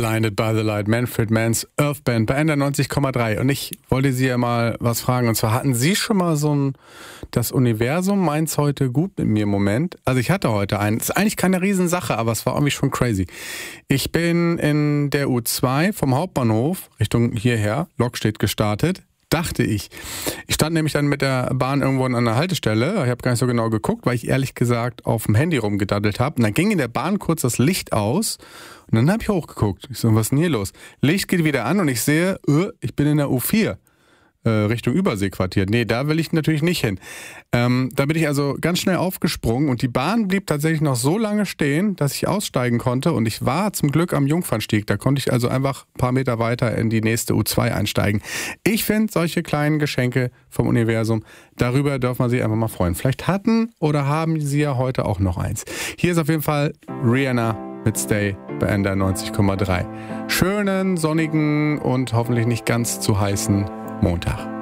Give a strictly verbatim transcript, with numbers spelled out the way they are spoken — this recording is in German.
Blinded by the Light, Manfred Mann's Earth Band bei N D R neunzig Komma drei. Und ich wollte Sie ja mal was fragen. Und zwar, hatten Sie schon mal so ein, das Universum meint's heute gut mit mir im Moment? Also ich hatte heute einen. Das ist eigentlich keine Riesensache, aber es war irgendwie schon crazy. Ich bin in der U zwei vom Hauptbahnhof Richtung hierher, Lok steht gestartet. Dachte ich. Ich stand nämlich dann mit der Bahn irgendwo an einer Haltestelle. Ich habe gar nicht so genau geguckt, weil ich ehrlich gesagt auf dem Handy rumgedaddelt habe. Und dann ging in der Bahn kurz das Licht aus. Und dann habe ich hochgeguckt. Ich so, was ist denn hier los? Licht geht wieder an und ich sehe, öh, ich bin in der U vier. Äh, Richtung Überseequartier. Nee, da will ich natürlich nicht hin. Ähm, da bin ich also ganz schnell aufgesprungen und die Bahn blieb tatsächlich noch so lange stehen, dass ich aussteigen konnte und ich war zum Glück am Jungfernstieg. Da konnte ich also einfach ein paar Meter weiter in die nächste U zwei einsteigen. Ich finde solche kleinen Geschenke vom Universum, darüber darf man sich einfach mal freuen. Vielleicht hatten oder haben Sie ja heute auch noch eins. Hier ist auf jeden Fall Rihanna mit Stay bei N D R neunzig Komma drei. Schönen, sonnigen und hoffentlich nicht ganz zu heißen Montag.